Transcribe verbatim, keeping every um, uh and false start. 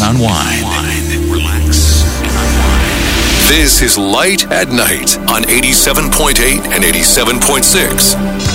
unwind. Relax and unwind. This is Light at Night on eighty-seven point eight and eighty-seven point six